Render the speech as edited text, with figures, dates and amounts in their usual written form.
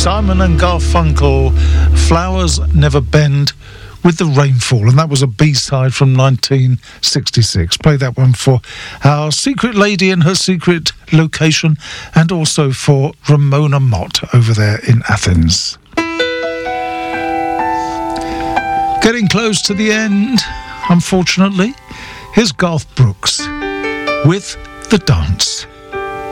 Simon and Garfunkel, Flowers Never Bend with the Rainfall, and that was a B-side from 1966. Play that one for our secret lady in her secret location, and also for Ramona Mott over there in Athens. Getting close to the end, unfortunately. Here's Garth Brooks with The Dance.